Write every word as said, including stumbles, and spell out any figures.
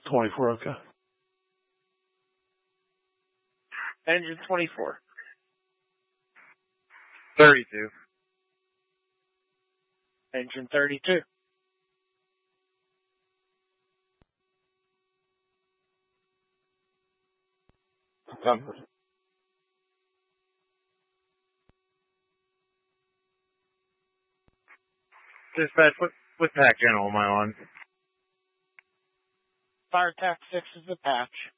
twenty-four, okay. Engine twenty-four. thirty-two. Engine thirty-two. Denver. Dispatch, what, what pack channel am I on? Fire Tac six is the patch.